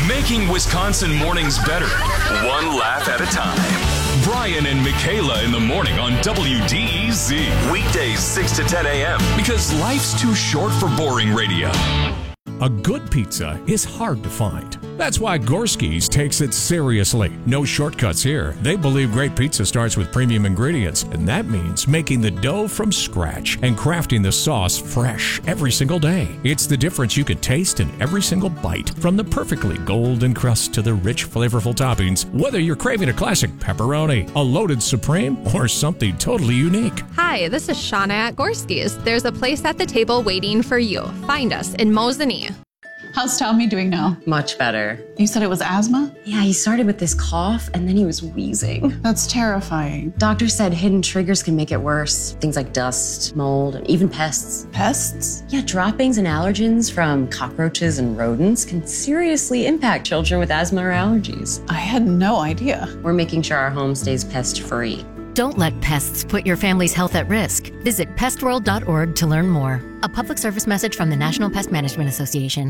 Making Wisconsin mornings better, one laugh at a time. Brian and Michaela in the morning on WDEZ. Weekdays 6 to 10 a.m. Because life's too short for boring radio. A good pizza is hard to find. That's why Gorski's takes it seriously. No shortcuts here. They believe great pizza starts with premium ingredients, and that means making the dough from scratch and crafting the sauce fresh every single day. It's the difference you can taste in every single bite, from the perfectly golden crust to the rich, flavorful toppings, whether you're craving a classic pepperoni, a loaded supreme, or something totally unique. Hi, this is Shauna at Gorski's. There's a place at the table waiting for you. Find us in Mosinee. How's Tommy doing now? Much better. You said it was asthma? Yeah, he started with this cough and then he was wheezing. That's terrifying. Doctor said hidden triggers can make it worse. Things like dust, mold, and even pests. Pests? Yeah, droppings and allergens from cockroaches and rodents can seriously impact children with asthma or allergies. I had no idea. We're making sure our home stays pest-free. Don't let pests put your family's health at risk. Visit pestworld.org to learn more. A public service message from the National Pest Management Association.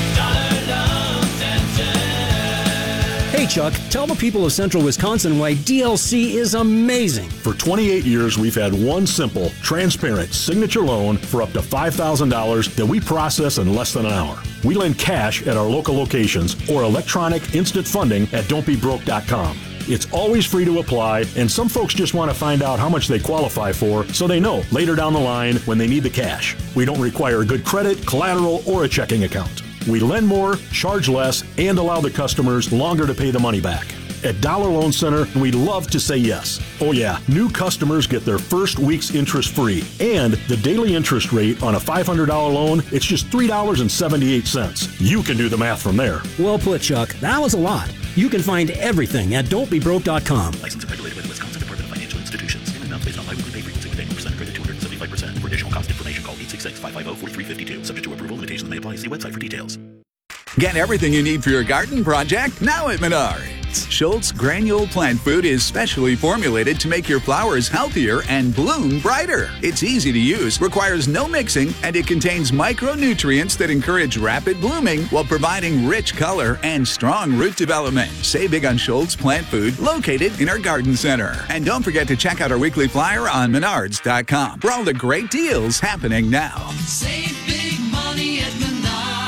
Hey Chuck, tell the people of Central Wisconsin why DLC is amazing. For 28 years, we've had one simple, transparent signature loan for up to $5,000 that we process in less than an hour. We lend cash at our local locations or electronic instant funding at don'tbebroke.com. It's always free to apply, and some folks just want to find out how much they qualify for so they know later down the line when they need the cash. We don't require good credit, collateral, or a checking account. We lend more, charge less, and allow the customers longer to pay the money back. At Dollar Loan Center, we love to say yes. Oh yeah, new customers get their first week's interest free. And the daily interest rate on a $500 loan, it's just $3.78. You can do the math from there. Well put, Chuck. That was a lot. You can find everything at don'tbebroke.com. Licensed and regulated by the Wisconsin Department of Financial Institutions. Payment amounts based on biweekly pay frequency with annual percent credit 275%. For additional cost information, call 866-550-4352. Subject to approval, limitations may apply. See website for details. Get everything you need for your garden project now at Menards. Schultz Granule Plant Food is specially formulated to make your flowers healthier and bloom brighter. It's easy to use, requires no mixing, and it contains micronutrients that encourage rapid blooming while providing rich color and strong root development. Save big on Schultz Plant Food, located in our garden center. And don't forget to check out our weekly flyer on Menards.com for all the great deals happening now. Save big money at Menards.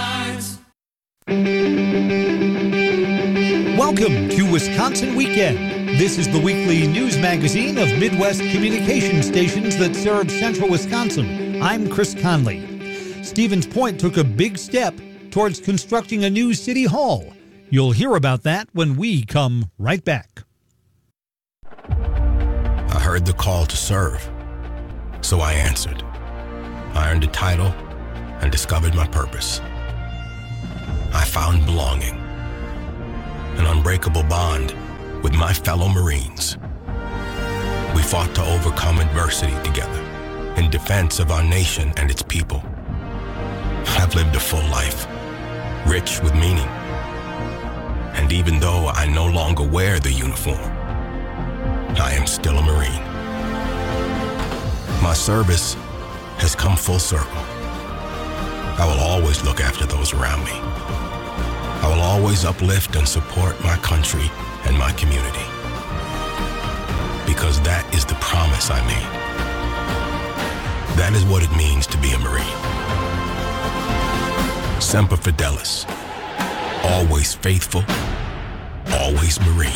Welcome to Wisconsin Weekend. This is the weekly news magazine of Midwest communication stations that serve central Wisconsin. I'm Chris Conley. Stevens Point took a big step towards constructing a new city hall. You'll hear about that when we come right back. I heard the call to serve, so I answered. I earned a title and discovered my purpose. I found belonging, an unbreakable bond with my fellow Marines. We fought to overcome adversity together in defense of our nation and its people. I've lived a full life, rich with meaning. And even though I no longer wear the uniform, I am still a Marine. My service has come full circle. I will always look after those around me. I will always uplift and support my country and my community. Because that is the promise I made. That is what it means to be a Marine. Semper Fidelis. Always faithful, always Marine.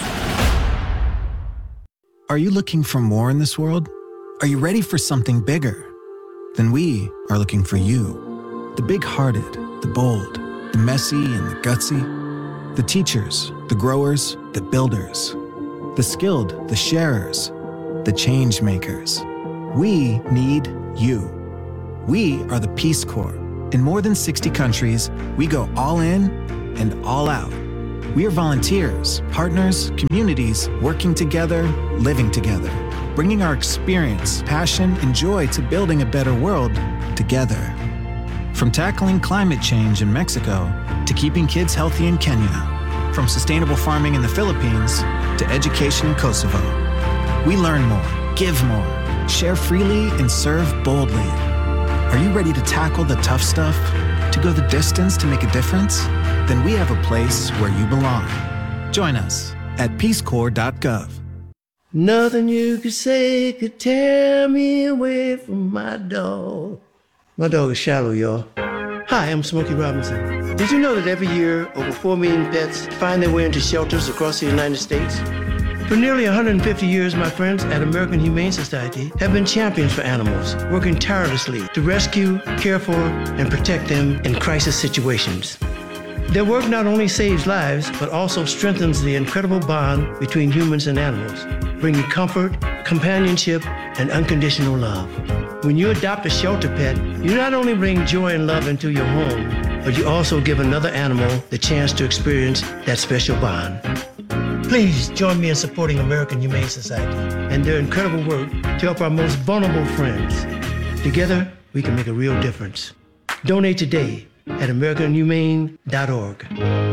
Are you looking for more in this world? Are you ready for something bigger? Then we are looking for you. The big-hearted, the bold, the messy and the gutsy, the teachers, the growers, the builders, the skilled, the sharers, the change makers. We need you. We are the Peace Corps. In more than 60 countries, we go all in and all out. We are volunteers, partners, communities, working together, living together, bringing our experience, passion, and joy to building a better world together. From tackling climate change in Mexico to keeping kids healthy in Kenya, from sustainable farming in the Philippines to education in Kosovo. We learn more, give more, share freely, and serve boldly. Are you ready to tackle the tough stuff To go the distance to make a difference? Then we have a place where you belong. Join us at peacecorps.gov. Nothing you could say could tear me away from my dog. My dog is Shallow, y'all. Hi, I'm Smokey Robinson. Did you know that every year, over 4 million pets find their way into shelters across the United States? For nearly 150 years, my friends at American Humane Society have been champions for animals, working tirelessly to rescue, care for, and protect them in crisis situations. Their work not only saves lives, but also strengthens the incredible bond between humans and animals, bringing comfort, companionship, and unconditional love. When you adopt a shelter pet, you not only bring joy and love into your home, but you also give another animal the chance to experience that special bond. Please join me in supporting American Humane Society and their incredible work to help our most vulnerable friends. Together, we can make a real difference. Donate today at AmericanHumane.org.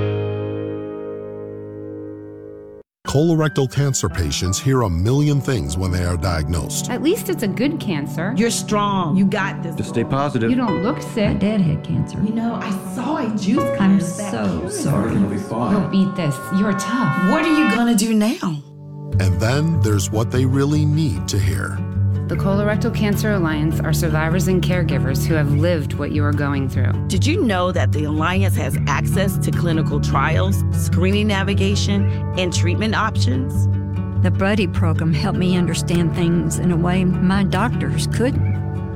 Colorectal cancer patients hear a million things when they are diagnosed. At least it's a good cancer. You're strong. You got this. Just stay positive. You don't look sick. My dad had cancer. You know, I saw a juice cleanse. I'm so sorry. You'll be fine. You'll beat this. You're tough. What are you gonna do now? And then there's what they really need to hear. The Colorectal Cancer Alliance are survivors and caregivers who have lived what you are going through. Did you know that the Alliance has access to clinical trials, screening navigation, and treatment options? The Buddy program helped me understand things in a way my doctors couldn't.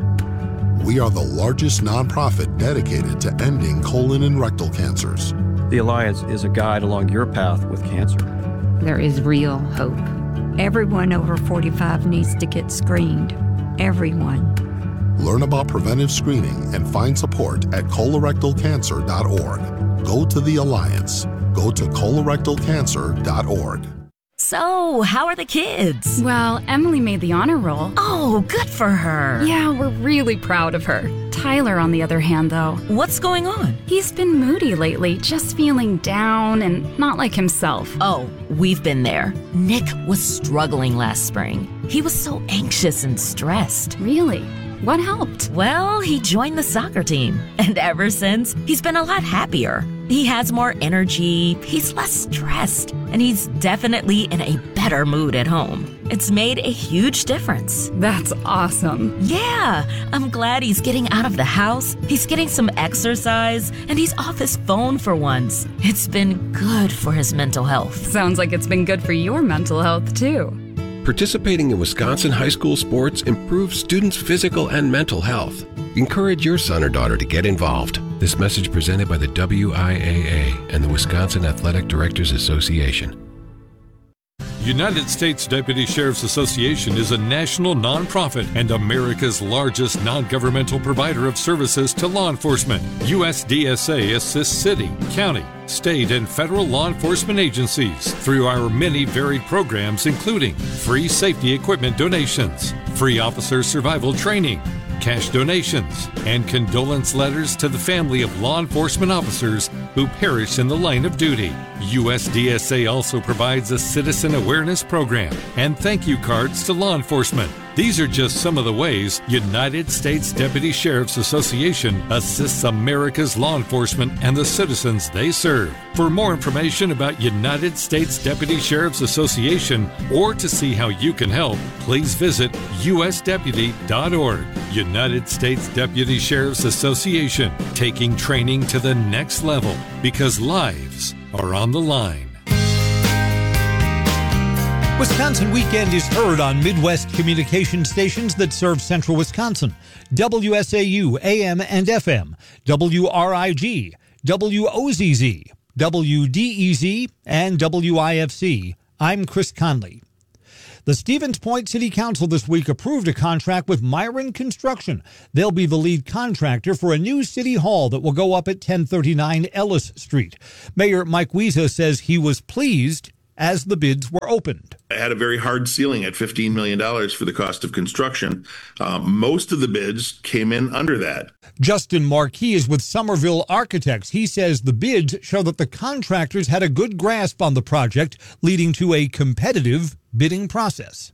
We are the largest nonprofit dedicated to ending colon and rectal cancers. The Alliance is a guide along your path with cancer. There is real hope. Everyone over 45 needs to get screened. Everyone. Learn about preventive screening and find support at colorectalcancer.org. Go to the Alliance. Go to colorectalcancer.org. So, how are the kids? Well, Emily made the honor roll. Oh, good for her. Yeah, we're really proud of her. Tyler, on the other hand, though. What's going on? He's been moody lately, just feeling down and not like himself. Oh, we've been there. Nick was struggling last spring. He was so anxious and stressed. Really? What helped? Well, he joined the soccer team. And ever since, he's been a lot happier. He has more energy, he's less stressed, and he's definitely in a better mood at home. It's made a huge difference. That's awesome. Yeah, I'm glad he's getting out of the house, he's getting some exercise, and he's off his phone for once. It's been good for his mental health. Sounds like it's been good for your mental health, too. Participating in Wisconsin high school sports improves students' physical and mental health. Encourage your son or daughter to get involved. This message presented by the WIAA and the Wisconsin Athletic Directors Association. United States Deputy Sheriff's Association is a national nonprofit and America's largest non-governmental provider of services to law enforcement. USDSA assists city, county, state, and federal law enforcement agencies through our many varied programs, including free safety equipment donations, free officer survival training, cash donations, and condolence letters to the family of law enforcement officers who perish in the line of duty. USDSA also provides a citizen awareness program and thank you cards to law enforcement. These are just some of the ways United States Deputy Sheriff's Association assists America's law enforcement and the citizens they serve. For more information about United States Deputy Sheriff's Association or to see how you can help, please visit usdeputy.org. United States Deputy Sheriff's Association, taking training to the next level because lives are on the line. Wisconsin Weekend is heard on Midwest communication stations that serve central Wisconsin. WSAU, AM and FM, WRIG, WOZZ, WDEZ, and WIFC. I'm Chris Conley. The Stevens Point City Council this week approved a contract with Myron Construction. They'll be the lead contractor for a new city hall that will go up at 1039 Ellis Street. Mayor Mike Wiesa says he was pleased as the bids were opened. I had a very hard ceiling at $15 million for the cost of construction. Most of the bids came in under that. Justin Marquis is with Somerville Architects. He says the bids show that the contractors had a good grasp on the project, leading to a competitive bidding process.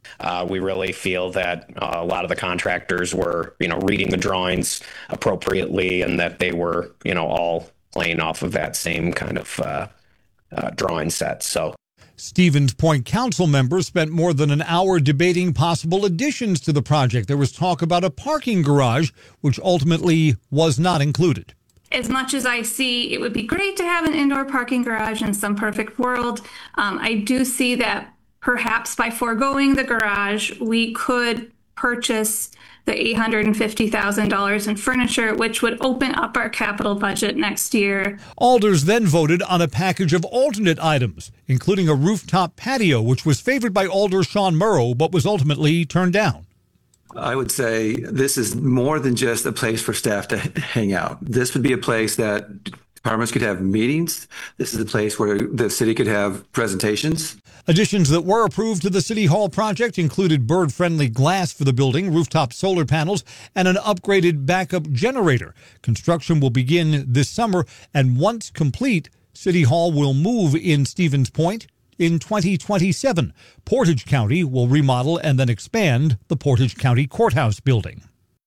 We really feel that a lot of the contractors were, reading the drawings appropriately, and that they were, all playing off of that same kind of drawing set. So Stevens Point council members spent more than an hour debating possible additions to the project. There was talk about a parking garage, which ultimately was not included. As much as I see it would be great to have an indoor parking garage in some perfect world, I do see that perhaps by foregoing the garage, we could purchase the $850,000 in furniture, which would open up our capital budget next year. Alders then voted on a package of alternate items, including a rooftop patio, which was favored by Alder Sean Murrow, but was ultimately turned down. I would say this is more than just a place for staff to hang out. This would be a place that departments could have meetings. This is a place where the city could have presentations. Additions that were approved to the City Hall project included bird-friendly glass for the building, rooftop solar panels, and an upgraded backup generator. Construction will begin this summer, and once complete, City Hall will move in Stevens Point in 2027. Portage County will remodel and then expand the Portage County Courthouse building.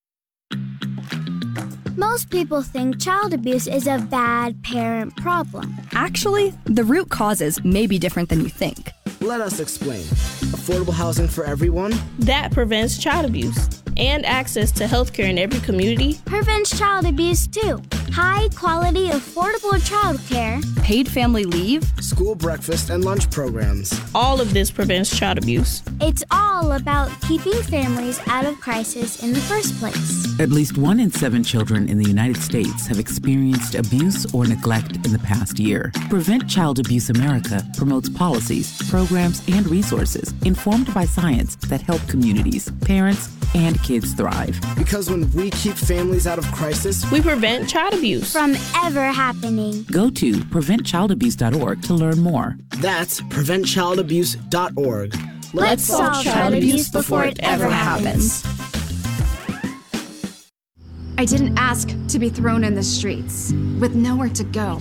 Most people think child abuse is a bad parent problem. Actually, the root causes may be different than you think. Let us explain. Affordable housing for everyone. That prevents child abuse. And access to health care in every community. Prevents child abuse too. High quality, affordable child care. Paid family leave. School breakfast and lunch programs. All of this prevents child abuse. It's all about keeping families out of crisis in the first place. At least 1 in 7 children in the United States have experienced abuse or neglect in the past year. Prevent Child Abuse America promotes policies, programs, and resources informed by science that help communities, parents, and kids thrive. Because when we keep families out of crisis, we prevent child abuse from ever happening. Go to preventchildabuse.org to learn more. That's preventchildabuse.org. Let's solve child abuse before it ever happens. I didn't ask to be thrown in the streets with nowhere to go.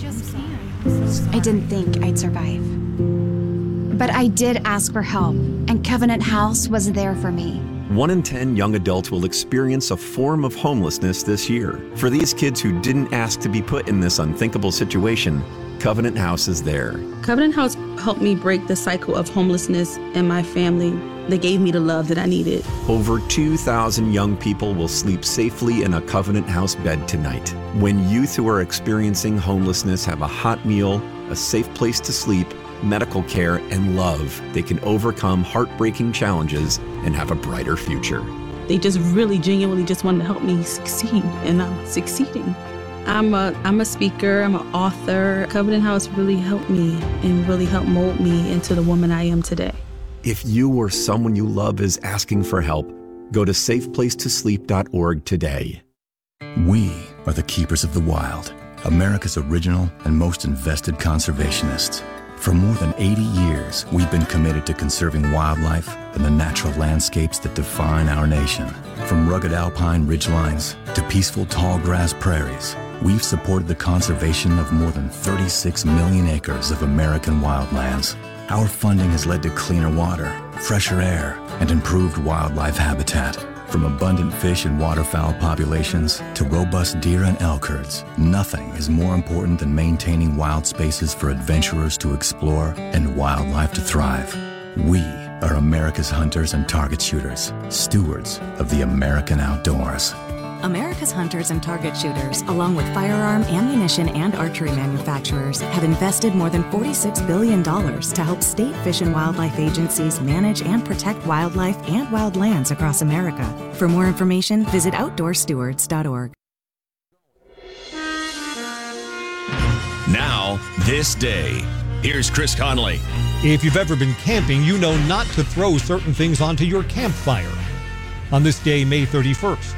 I didn't think I'd survive. But I did ask for help, and Covenant House was there for me. 1 in 10 young adults will experience a form of homelessness this year. For these kids who didn't ask to be put in this unthinkable situation, Covenant House is there. Covenant House helped me break the cycle of homelessness in my family. They gave me the love that I needed. Over 2,000 young people will sleep safely in a Covenant House bed tonight. When youth who are experiencing homelessness have a hot meal, a safe place to sleep, medical care, and love, they can overcome heartbreaking challenges and have a brighter future. They just really genuinely just wanted to help me succeed, and I'm succeeding. I'm a speaker, I'm an author. Covenant House really helped me and really helped mold me into the woman I am today. If you or someone you love is asking for help, go to safeplacetosleep.org today. We are the keepers of the wild, America's original and most invested conservationists. For more than 80 years, we've been committed to conserving wildlife and the natural landscapes that define our nation. From rugged alpine ridgelines to peaceful tall grass prairies, we've supported the conservation of more than 36 million acres of American wildlands. Our funding has led to cleaner water, fresher air, and improved wildlife habitat. From abundant fish and waterfowl populations to robust deer and elk herds, nothing is more important than maintaining wild spaces for adventurers to explore and wildlife to thrive. We are America's hunters and target shooters, stewards of the American outdoors. America's hunters and target shooters, along with firearm, ammunition, and archery manufacturers, have invested more than $46 billion to help state fish and wildlife agencies manage and protect wildlife and wildlands across America. For more information, visit outdoorstewards.org. Now, this day. Here's Chris Conley. If you've ever been camping, you know not to throw certain things onto your campfire. On this day, May 31st,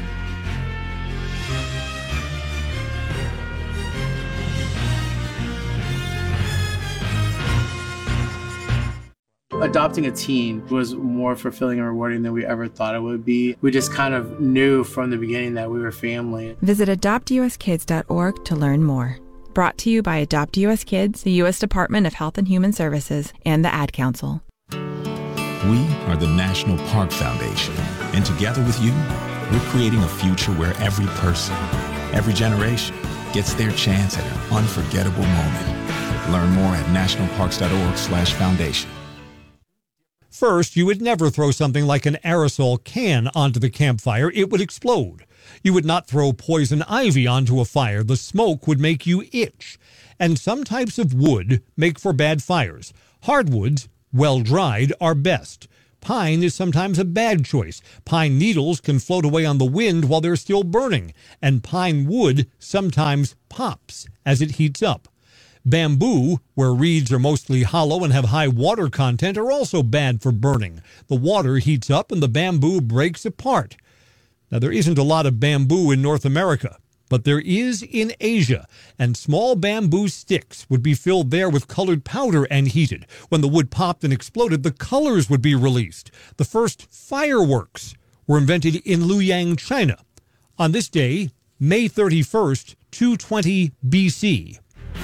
adopting a teen was more fulfilling and rewarding than we ever thought it would be. We just kind of knew from the beginning that we were family. Visit adoptuskids.org to learn more. Brought to you by Adopt US Kids, the U.S. Department of Health and Human Services, and the Ad Council. We are the National Park Foundation, and together with you, we're creating a future where every person, every generation gets their chance at an unforgettable moment. Learn more at nationalparks.org/foundation. First, you would never throw something like an aerosol can onto the campfire. It would explode. You would not throw poison ivy onto a fire. The smoke would make you itch. And some types of wood make for bad fires. Hardwoods, well dried, are best. Pine is sometimes a bad choice. Pine needles can float away on the wind while they're still burning, and pine wood sometimes pops as it heats up. Bamboo, where reeds are mostly hollow and have high water content, are also bad for burning. The water heats up and the bamboo breaks apart. Now, there isn't a lot of bamboo in North America, but there is in Asia, and small bamboo sticks would be filled there with colored powder and heated. When the wood popped and exploded, the colors would be released. The first fireworks were invented in Luoyang, China, on this day, May 31st, 220 BC.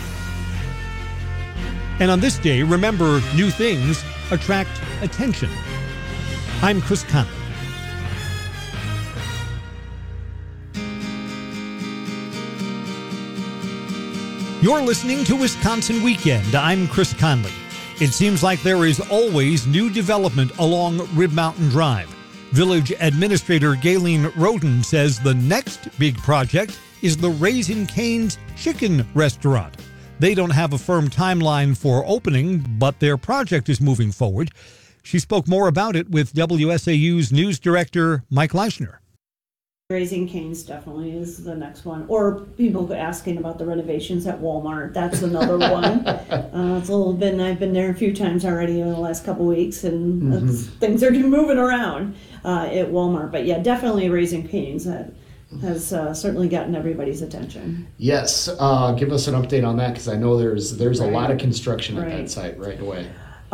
And on this day, remember, new things attract attention. I'm Chris Conley. You're listening to Wisconsin Weekend. I'm Chris Conley. It seems like there is always new development along Rib Mountain Drive. Village Administrator Galen Roden says the next big project is the Raising Cane's Chicken Restaurant. They don't have a firm timeline for opening, but their project is moving forward. She spoke more about it with WSAU's news director, Mike Leishner. Raising Cane's definitely is the next one. Or people asking about the renovations at Walmart. That's another one. It's a little bit, I've been there a few times already in the last couple weeks, and things are moving around at Walmart. But yeah, definitely Raising Cane's has certainly gotten everybody's attention. Yes, give us an update on that, because I know there's a lot of construction at that site right away.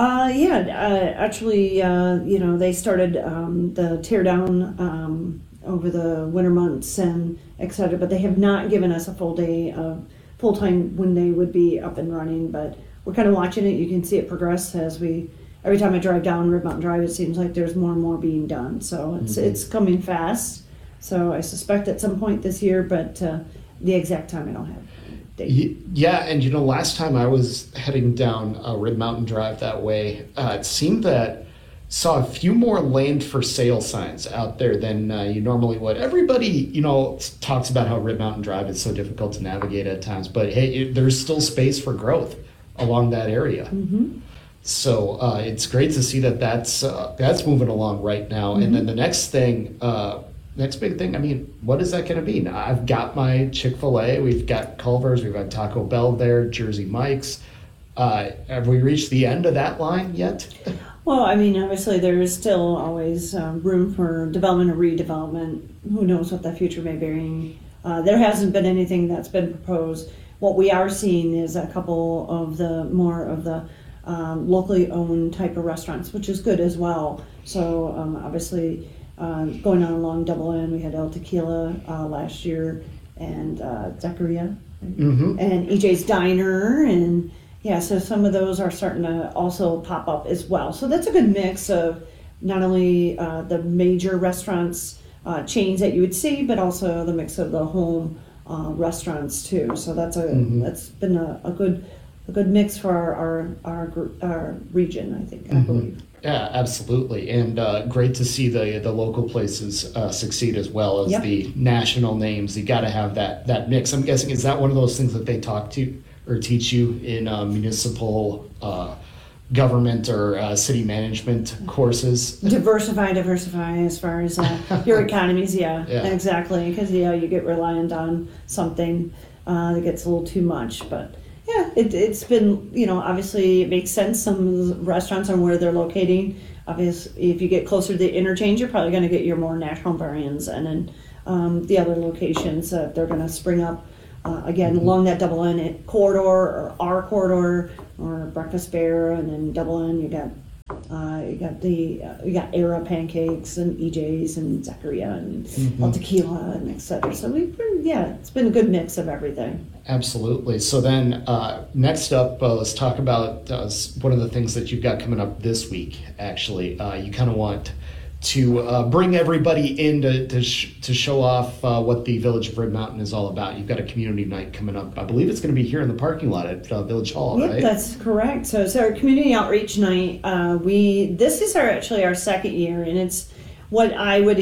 Actually, they started the tear down over the winter months and et cetera, but they have not given us a full time when they would be up and running. But we're kind of watching it. You can see it progress every time I drive down Rib Mountain Drive, it seems like there's more and more being done. So it's coming fast. So I suspect at some point this year, but the exact time I don't have. Yeah, and last time I was heading down Rib Mountain Drive that way, it seemed that saw a few more land for sale signs out there than you normally would. Everybody, talks about how Rib Mountain Drive is so difficult to navigate at times, but hey, there's still space for growth along that area. So it's great to see that's moving along right now. And then the next big thing, what is that going to be? Now, I've got my Chick-fil-A, we've got Culver's, we've got Taco Bell there, Jersey Mike's. Have we reached the end of that line yet? Well, obviously there is still always room for development or redevelopment. Who knows what the future may bring. There hasn't been anything that's been proposed. What we are seeing is a couple of the more of the locally owned type of restaurants, which is good as well. So obviously going on along Double N, we had El Tequila last year, and Zachariah, and EJ's Diner, and yeah, so some of those are starting to also pop up as well. So that's a good mix of not only the major restaurants, chains that you would see, but also the mix of the home restaurants too. So that's been a good mix for our region, I think. I believe. Yeah, absolutely, and great to see the local places succeed as well as the national names. You got to have that mix. I'm guessing, is that one of those things that they talk to or teach you in municipal government or city management courses? Diversify as far as your economies. Yeah, exactly. Because you get reliant on something that gets a little too much. But yeah, it's been, obviously it makes sense. Some restaurants and where they're locating. Obviously, if you get closer to the interchange, you're probably going to get your more national brands, and then the other locations that they're going to spring up. Again, along that Double N corridor or our corridor or Breakfast Bear, and then Double N, you got You got Era pancakes and EJ's and Zaccaria and El Tequila and et cetera. So it's been a good mix of everything. Absolutely. So then next up, let's talk about one of the things that you've got coming up this week, actually. You kind of want to bring everybody in to show off what the Village of Red Mountain is all about. You've got a community night coming up. I believe it's going to be here in the parking lot at Village Hall, right? Yep, that's correct. So it's our community outreach night. This is actually our second year, and it's what I would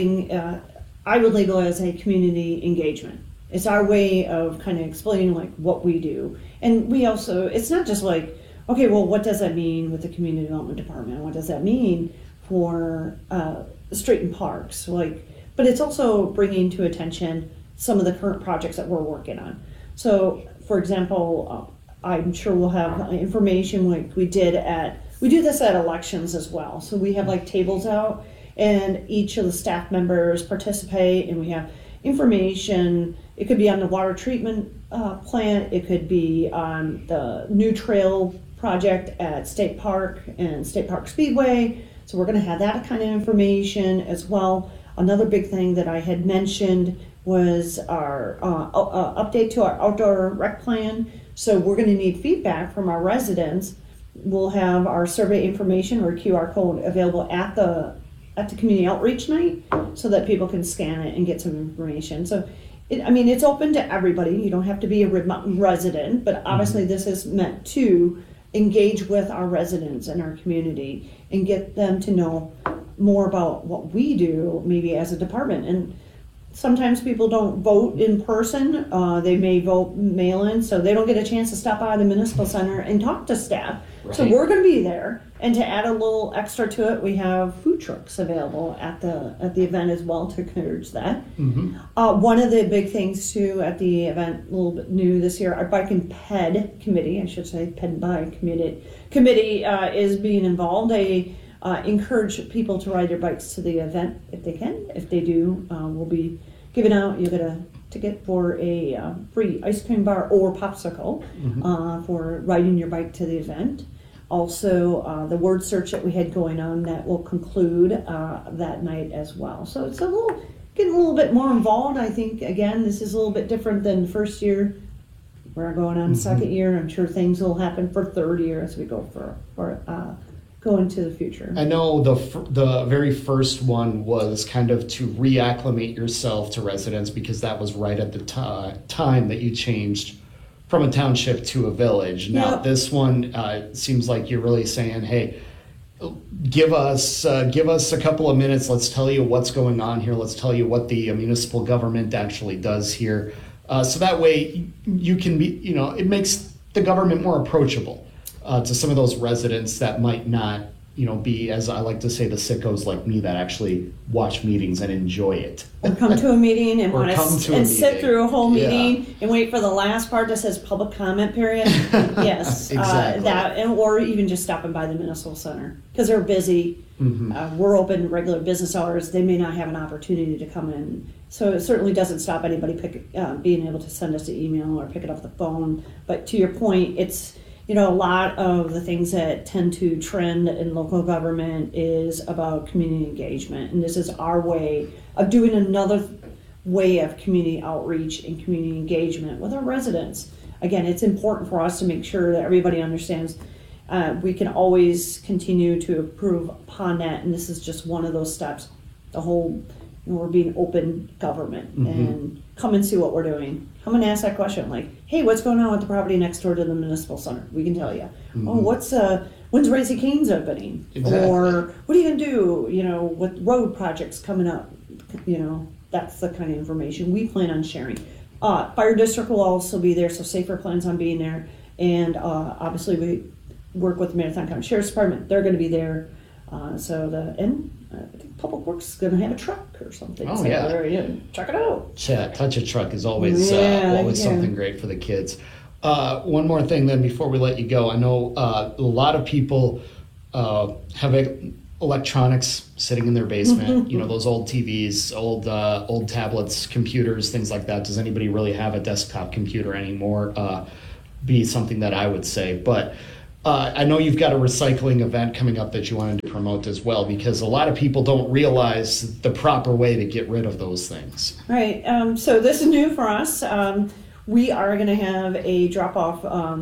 label as a community engagement. It's our way of kind of explaining like what we do, and we also, it's not just like, okay, well, what does that mean with the community development department? What does that mean for street and parks, but it's also bringing to attention some of the current projects that we're working on. So, for example, I'm sure we'll have information like we do this at elections as well. So we have like tables out, and each of the staff members participate, and we have information. It could be on the water treatment plant. It could be on the new trail project at State Park and State Park Speedway. So we're going to have that kind of information as well. Another big thing that I had mentioned was our update to our outdoor rec plan. So we're going to need feedback from our residents. We'll have our survey information or QR code available at the community outreach night so that people can scan it and get some information. So it's open to everybody. You don't have to be a Red Mountain resident, but obviously this is meant to engage with our residents and our community and get them to know more about what we do, maybe as a department. And sometimes people don't vote in person. They may vote mail-in, so they don't get a chance to stop by the municipal center and talk to staff. Right. So we're going to be there. And to add a little extra to it, we have food trucks available at the event as well to encourage that. One of the big things too at the event, a little bit new this year, our Bike and Ped committee, I should say Ped and Bike committee is being involved. They encourage people to ride their bikes to the event if they can. If they do, we'll be giving out, you get a ticket for a free ice cream bar or popsicle for riding your bike to the event. Also, the word search that we had going on that will conclude that night as well. So it's getting a little bit more involved. I think, again, this is a little bit different than the first year. We're going on second year. I'm sure things will happen for third year as we go go into the future. I know the very first one was kind of to reacclimate yourself to residents because that was right at the time that you changed from a township to a village. Now this one seems like you're really saying, hey, give us a couple of minutes. Let's tell you what's going on here. Let's tell you what the municipal government actually does here. So that way you can be, it makes the government more approachable to some of those residents that might not, be, as I like to say, the sickos like me that actually watch meetings and enjoy it. Or come to a meeting and want to sit through a whole meeting and wait for the last part that says public comment period. Yes, exactly. Or even just stopping by the municipal center because they're busy. We're open regular business hours. They may not have an opportunity to come in. So it certainly doesn't stop anybody being able to send us an email or pick it up the phone. But to your point, it's a lot of the things that tend to trend in local government is about community engagement. And this is our way of doing another way of community outreach and community engagement with our residents. Again, it's important for us to make sure that everybody understands we can always continue to improve upon that. And this is just one of those steps. The whole, we're being open government and come and see what we're doing. Come and ask that question, like, hey, what's going on with the property next door to the municipal center? We can tell you. Oh, when's Raising Cane's opening? Exactly. Or what are you going to do, with road projects coming up? That's the kind of information we plan on sharing. Fire district will also be there, so Safer plans on being there. And obviously we work with the Marathon County Sheriff's Department. They're going to be there. I think Public Works is going to have a truck or something. Oh, so check it out. Yeah, touch a truck is always something great for the kids. One more thing then before we let you go. I know a lot of people have electronics sitting in their basement, those old TVs, old tablets, computers, things like that. Does anybody really have a desktop computer anymore? Be something that I would say. But I know you've got a recycling event coming up that you wanted to promote as well, because a lot of people don't realize the proper way to get rid of those things. Right. So this is new for us. We are going to have a drop-off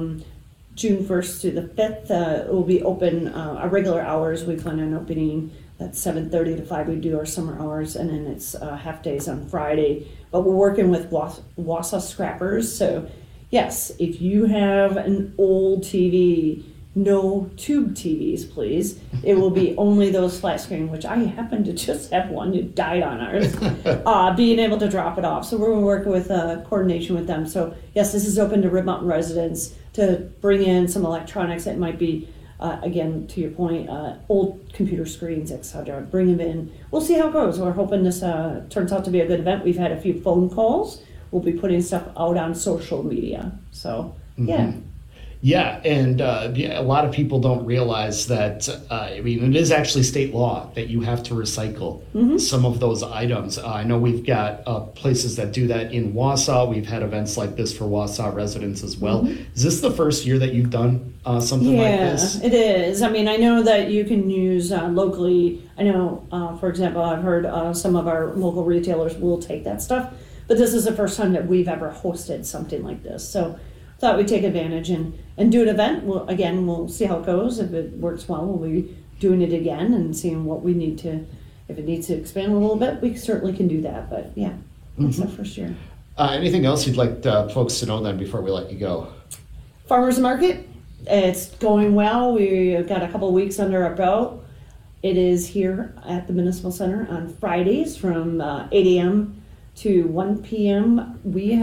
June 1st to the 5th. It will be open our regular hours. We plan on opening at 7:30 to 5. We do our summer hours, and then it's half days on Friday. But we're working with Wausau Scrappers. So, yes, if you have an old TV, no tube TVs, please. It will be only those flat screen, which I happen to just have one. It died on ours. Being able to drop it off. So we're working with coordination with them. So, yes, this is open to Rib Mountain residents to bring in some electronics that might be, again, to your point, old computer screens, etc. Bring them in. We'll see how it goes. We're hoping this turns out to be a good event. We've had a few phone calls. We'll be putting stuff out on social media. So, yeah. Yeah, and a lot of people don't realize that, it is actually state law that you have to recycle some of those items. I know we've got places that do that in Wausau. We've had events like this for Wausau residents as well. Is this the first year that you've done something like this? Yeah, it is. I mean, I know that you can use locally. I know, for example, I've heard some of our local retailers will take that stuff, but this is the first time that we've ever hosted something like this. So thought we'd take advantage and do an event. We'll see how it goes. If it works well, we'll be doing it again and seeing what we need to, if it needs to expand a little bit, we certainly can do that. But yeah, it's our first year. Anything else you'd like folks to know then before we let you go? Farmers Market, it's going well. We've got a couple of weeks under our belt. It is here at the Municipal Center on Fridays from 8 a.m. to 1 p.m.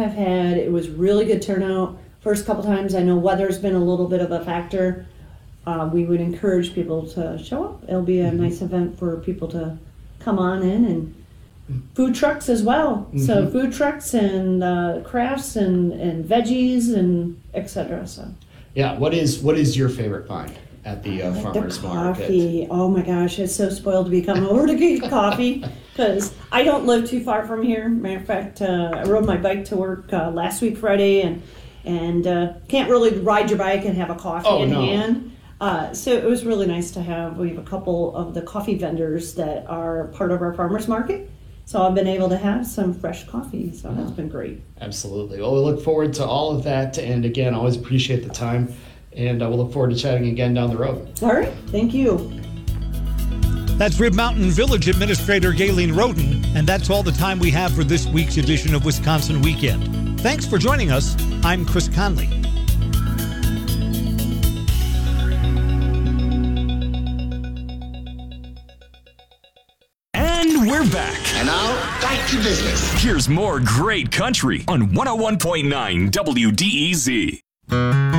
It was really good turnout. First couple times, I know weather's been a little bit of a factor. We would encourage people to show up. It'll be a nice event for people to come on in, and food trucks as well. So food trucks and crafts and veggies and etc. So yeah, what is your favorite find at the farmers market? Coffee. Oh my gosh, it's so spoiled to be coming over to get coffee because I don't live too far from here. Matter of fact, I rode my bike to work last week Friday and can't really ride your bike and have a coffee in hand. So it was really nice to have. We have a couple of the coffee vendors that are part of our farmers market. So I've been able to have some fresh coffee. So that's been great. Absolutely. Well, we look forward to all of that. And again, always appreciate the time. And we'll look forward to chatting again down the road. All right. Thank you. That's Rib Mountain Village Administrator Galen Roden. And that's all the time we have for this week's edition of Wisconsin Weekend. Thanks for joining us. I'm Chris Conley. And we're back. And now, back to business. Here's more great country on 101.9 WDEZ.